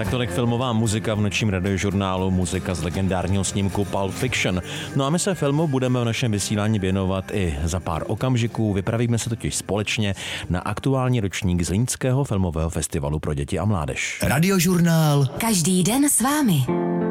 Tak tolik filmová muzika v nočním radiožurnálu, muzika z legendárního snímku Pulp Fiction. No a my se filmu budeme v našem vysílání věnovat i za pár okamžiků. Vypravíme se totiž společně na aktuální ročník Zlínského filmového festivalu pro děti a mládež. Radiožurnál. Každý den s vámi.